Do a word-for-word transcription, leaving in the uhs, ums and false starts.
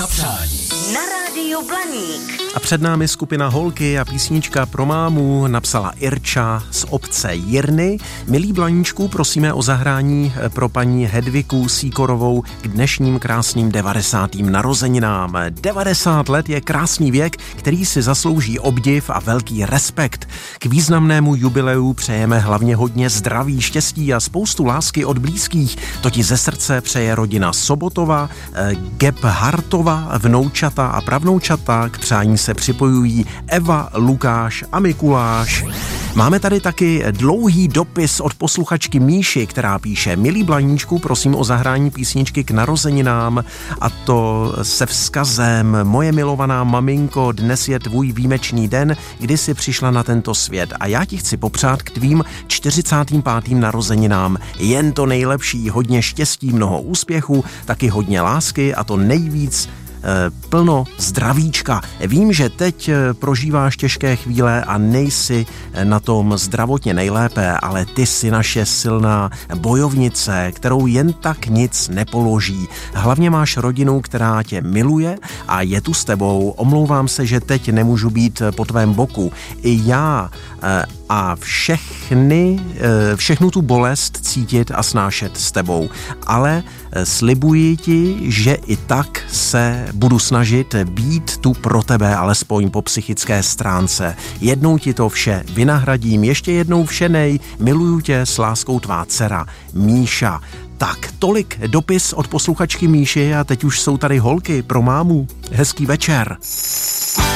Na přání. Na rádiu Blaník. A před námi skupina Holky a písnička pro mámu napsala Irča z obce Jirny. Milí Blaníčku, prosíme o zahrání pro paní Hedviku Sýkorovou k dnešním krásným devadesátým narozeninám. devadesát let je krásný věk, který si zaslouží obdiv a velký respekt. K významnému jubileu přejeme hlavně hodně zdraví, štěstí a spoustu lásky od blízkých. To ti ze srdce přeje rodina Sobotova, Gebhardtova, vnoučata a pravnoučata. K přání se připojují Eva, Lukáš a Mikuláš. Máme tady taky dlouhý dopis od posluchačky Míši, která píše: Milí Blaníčku, prosím o zahrání písničky k narozeninám, a to se vzkazem: Moje milovaná maminko, dnes je tvůj výjimečný den, kdy jsi přišla na tento svět a já ti chci popřát k tvým čtyřicátým pátým narozeninám jen to nejlepší, hodně štěstí, mnoho úspěchu, taky hodně lásky a to nejvíc plno zdravíčka. Vím, že teď prožíváš těžké chvíle a nejsi na tom zdravotně nejlépe, ale ty jsi naše silná bojovnice, kterou jen tak nic nepoloží. Hlavně máš rodinu, která tě miluje a je tu s tebou. Omlouvám se, že teď nemůžu být po tvém boku. I já a všechny, všechnu tu bolest cítit a snášet s tebou. Ale slibuji ti, že i tak se budu snažit být tu pro tebe, alespoň po psychické stránce. Jednou ti to vše vynahradím, ještě jednou všenej, miluju tě, s láskou tvá dcera Míša. Tak, tolik dopis od posluchačky Míši a teď už jsou tady Holky pro mámu. Hezký večer.